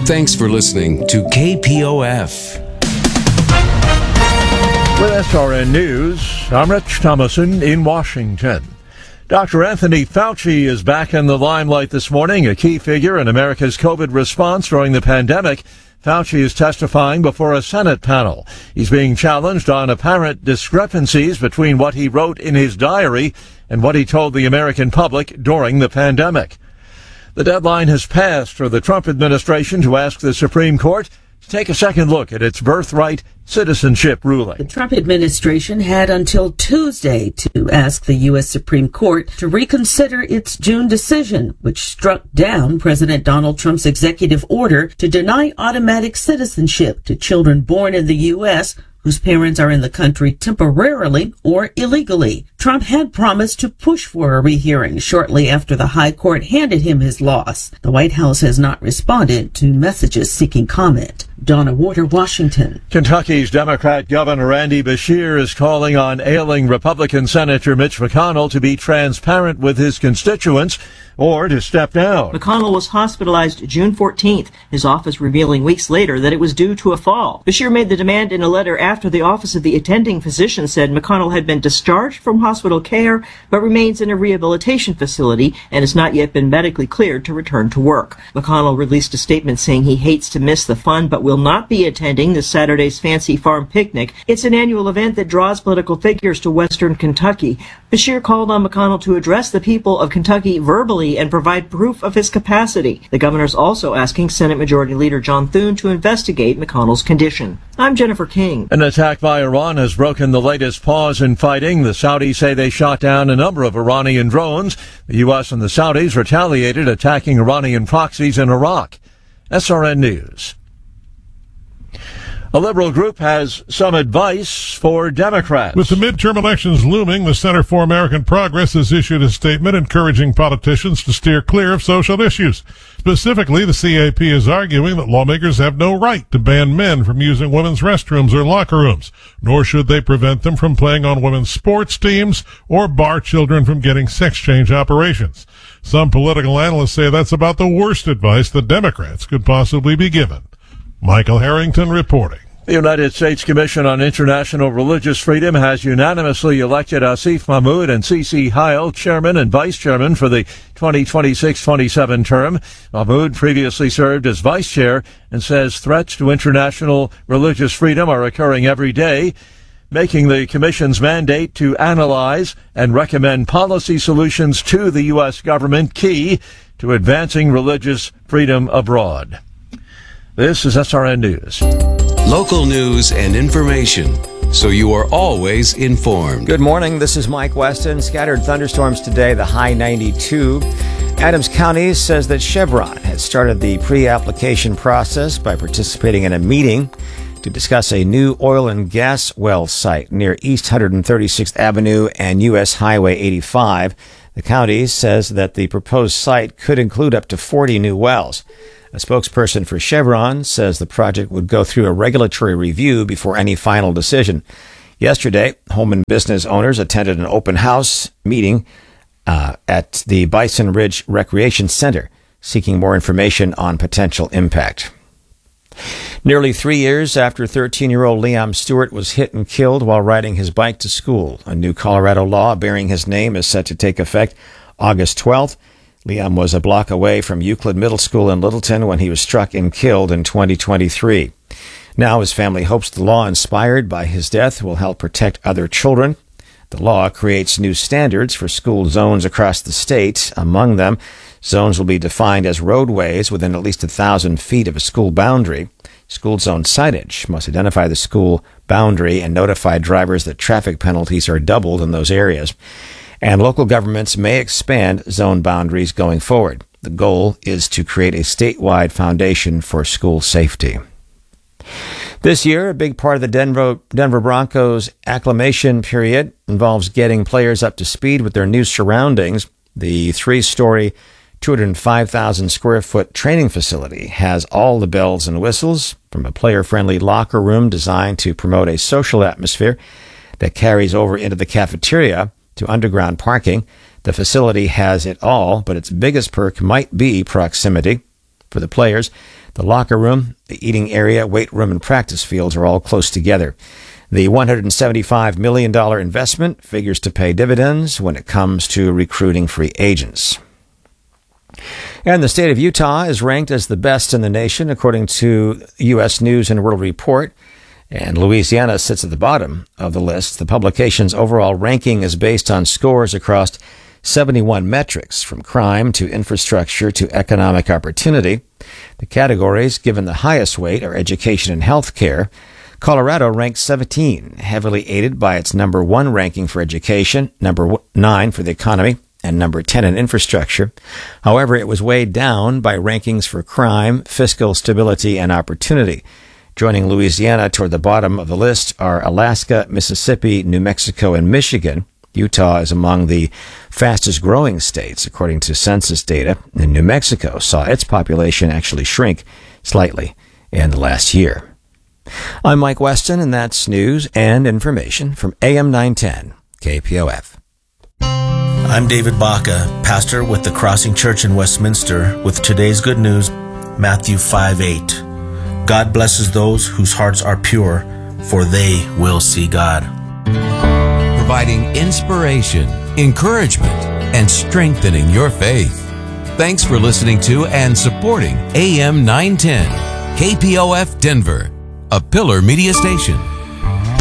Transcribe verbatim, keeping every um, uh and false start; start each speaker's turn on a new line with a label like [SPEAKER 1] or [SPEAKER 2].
[SPEAKER 1] Thanks for listening to K P O F.
[SPEAKER 2] With S R N News, I'm Rich Thomason in Washington. Doctor Anthony Fauci is back in the limelight this morning, a key figure in America's COVID response during the pandemic. Fauci is testifying before a Senate panel. He's being challenged on apparent discrepancies between what he wrote in his diary and what he told the American public during the pandemic. The deadline has passed for the Trump administration to ask the Supreme Court to take a second look at its birthright citizenship ruling.
[SPEAKER 3] The Trump administration had until Tuesday to ask the U S Supreme Court to reconsider its June decision, which struck down President Donald Trump's executive order to deny automatic citizenship to children born in the U S whose parents are in the country temporarily or illegally. Trump had promised to push for a rehearing shortly after the high court handed him his loss. The White House has not responded to messages seeking comment. Donna Warder, Washington.
[SPEAKER 2] Kentucky's Democrat Governor Andy Beshear is calling on ailing Republican Senator Mitch McConnell to be transparent with his constituents or to step down.
[SPEAKER 4] McConnell was hospitalized June fourteenth, his office revealing weeks later that it was due to a fall. Beshear made the demand in a letter after the office of the attending physician said McConnell had been discharged from hospital care but remains in a rehabilitation facility and has not yet been medically cleared to return to work. McConnell released a statement saying he hates to miss the fun but will not be attending this Saturday's Fancy Farm Picnic. It's an annual event that draws political figures to western Kentucky. Beshear called on McConnell to address the people of Kentucky verbally and provide proof of his capacity. The governor's also asking Senate Majority Leader John Thune to investigate McConnell's condition. I'm Jennifer King.
[SPEAKER 2] An attack by Iran has broken the latest pause in fighting. The Saudis say they shot down a number of Iranian drones. The U S and the Saudis retaliated, attacking Iranian proxies in Iraq. S R N News. A liberal group has some advice for Democrats.
[SPEAKER 5] With the midterm elections looming, the Center for American Progress has issued a statement encouraging politicians to steer clear of social issues. Specifically, the C A P is arguing that lawmakers have no right to ban men from using women's restrooms or locker rooms, nor should they prevent them from playing on women's sports teams or bar children from getting sex change operations. Some political analysts say that's about the worst advice the Democrats could possibly be given. Michael Harrington reporting.
[SPEAKER 2] The United States Commission on International Religious Freedom has unanimously elected Asif Mahmood and C C Heil chairman and vice chairman for the twenty twenty-six twenty-seven term. Mahmood previously served as vice chair and says threats to international religious freedom are occurring every day, making the Commission's mandate to analyze and recommend policy solutions to the U S government key to advancing religious freedom abroad. This is S R N News.
[SPEAKER 1] Local news and information, so you are always informed.
[SPEAKER 6] Good morning. This is Mike Weston. Scattered thunderstorms today, the high ninety-two. Adams County says that Chevron has started the pre-application process by participating in a meeting to discuss a new oil and gas well site near East one hundred thirty-sixth Avenue and U S Highway eighty-five. The county says that the proposed site could include up to forty new wells. A spokesperson for Chevron says the project would go through a regulatory review before any final decision. Yesterday, home and business owners attended an open house meeting uh, at the Bison Ridge Recreation Center, seeking more information on potential impact. Nearly three years after thirteen-year-old Liam Stewart was hit and killed while riding his bike to school, a new Colorado law bearing his name is set to take effect August twelfth. Liam was a block away from Euclid Middle School in Littleton when he was struck and killed in twenty twenty-three. Now his family hopes the law inspired by his death will help protect other children. The law creates new standards for school zones across the state. Among them, zones will be defined as roadways within at least a thousand feet of a school boundary. School zone signage must identify the school boundary and notify drivers that traffic penalties are doubled in those areas. And local governments may expand zone boundaries going forward. The goal is to create a statewide foundation for school safety. This year, a big part of the Denver, Denver Broncos acclimation period involves getting players up to speed with their new surroundings. The three-story, two hundred five thousand square foot training facility has all the bells and whistles, from a player-friendly locker room designed to promote a social atmosphere that carries over into the cafeteria to underground parking. The facility has it all, but its biggest perk might be proximity. for the players. The locker room, the eating area, weight room, and practice fields are all close together. The one hundred seventy-five million dollars investment figures to pay dividends when it comes to recruiting free agents. And the state of Utah is ranked as the best in the nation, according to U S News and World Report. And Louisiana sits at the bottom of the list. The publication's overall ranking is based on scores across seventy-one metrics, from crime to infrastructure to economic opportunity. The categories given the highest weight are education and health care. Colorado ranks seventeen, heavily aided by its number one ranking for education, number nine for the economy, and number ten in infrastructure. However, it was weighed down by rankings for crime, fiscal stability, and opportunity. Joining Louisiana toward the bottom of the list are Alaska, Mississippi, New Mexico, and Michigan. Utah is among the fastest growing states, according to census data, and New Mexico saw its population actually shrink slightly in the last year. I'm Mike Weston, and that's news and information from A M nine ten K P O F.
[SPEAKER 7] I'm David Baca, pastor with the Crossing Church in Westminster, with today's good news, Matthew five eight. God blesses those whose hearts are pure, for they will see God.
[SPEAKER 1] Providing inspiration, encouragement, and strengthening your faith. Thanks for listening to and supporting A M nine ten K P O F Denver, a Pillar Media Station.